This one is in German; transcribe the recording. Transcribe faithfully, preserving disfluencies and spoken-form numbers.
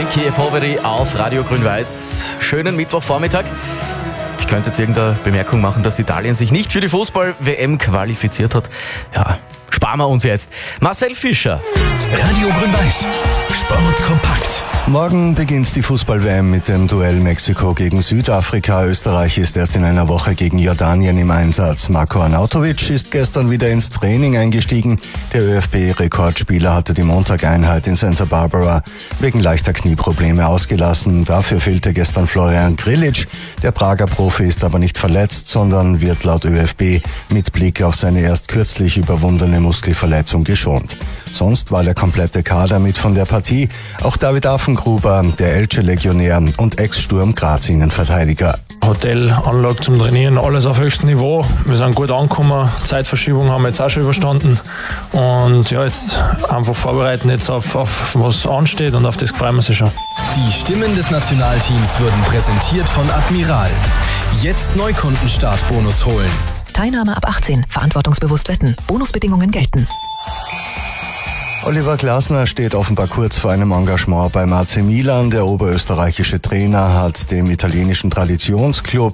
Ricky Poveri auf Radio Grün-Weiß. Schönen Mittwochvormittag. Ich könnte jetzt irgendeine Bemerkung machen, dass Italien sich nicht für die Fußball-W M qualifiziert hat. Ja, sparen wir uns jetzt. Marcel Fischer. Radio Grün-Weiß. Sport kompakt. Morgen beginnt die Fußball-W M mit dem Duell Mexiko gegen Südafrika. Österreich ist erst in einer Woche gegen Jordanien im Einsatz. Marko Arnautovic ist gestern wieder ins Training eingestiegen. Der ÖFB-Rekordspieler hatte die Montageinheit in Santa Barbara wegen leichter Knieprobleme ausgelassen. Dafür fehlte gestern Florian Grillitsch. Der Prager Profi ist aber nicht verletzt, sondern wird laut ÖFB mit Blick auf seine erst kürzlich überwundene Muskelverletzung geschont. Sonst war der komplette Kader mit von der Partie. Auch David Affengruber, der Elche-Legionär und Ex-Sturm Graz-Innenverteidiger. Hotel, Anlage zum Trainieren, alles auf höchstem Niveau. Wir sind gut angekommen, Zeitverschiebung haben wir jetzt auch schon überstanden. Und ja, jetzt einfach vorbereiten jetzt auf, auf was ansteht und auf das freuen wir uns schon. Die Stimmen des Nationalteams wurden präsentiert von Admiral. Jetzt Neukundenstartbonus holen. Teilnahme ab achtzehn. Verantwortungsbewusst wetten. Bonusbedingungen gelten. Oliver Glasner steht offenbar kurz vor einem Engagement beim A C Milan. Der oberösterreichische Trainer hat dem italienischen Traditionsclub